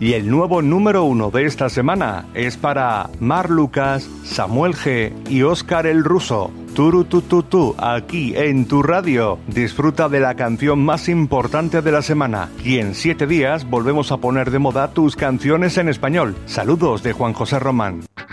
Y el nuevo número 1 de esta semana es para Mar Lucas, Samuel G. y Óscar el Ruso. Turutututú, aquí en tu radio. Disfruta de la canción más importante de la semana. Y en 7 días volvemos a poner de moda tus canciones en español. Saludos de Juan José Román.